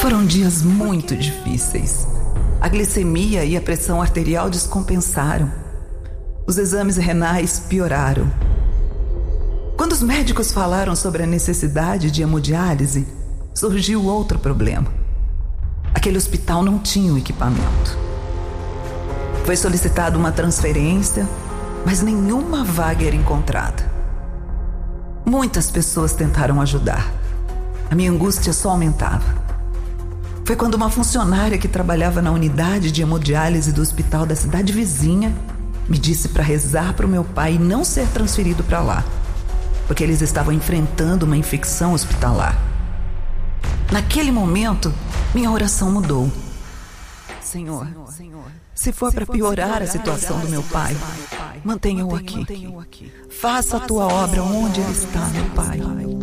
Foram dias muito difíceis. A glicemia e a pressão arterial descompensaram. Os exames renais pioraram. Quando os médicos falaram sobre a necessidade de hemodiálise, surgiu outro problema. Aquele hospital não tinha o equipamento. Foi solicitada uma transferência, mas nenhuma vaga era encontrada. Muitas pessoas tentaram ajudar. A minha angústia só aumentava. Foi quando uma funcionária que trabalhava na unidade de hemodiálise do hospital da cidade vizinha me disse para rezar para o meu pai não ser transferido para lá, porque eles estavam enfrentando uma infecção hospitalar. Naquele momento, minha oração mudou. Senhor, se for para piorar a situação do meu pai, mantenha-o aqui. Faça a tua obra onde ele está, meu pai.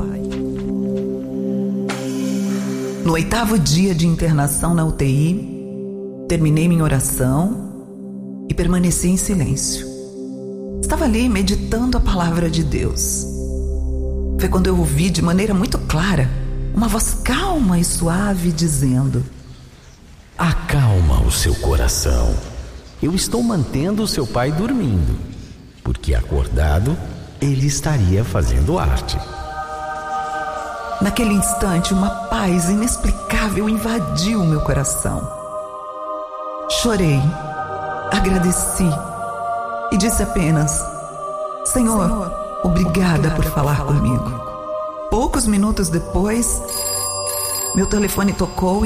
No 8º dia de internação na UTI, terminei minha oração e permaneci em silêncio. Estava ali meditando a palavra de Deus. Foi quando eu ouvi de maneira muito clara uma voz calma e suave dizendo: acalma o seu coração. Eu estou mantendo o seu pai dormindo, porque acordado ele estaria fazendo arte. Naquele instante, uma paz inexplicável invadiu o meu coração. Chorei, agradeci e disse apenas: Senhor, obrigada por falar comigo. Poucos minutos depois, meu telefone tocou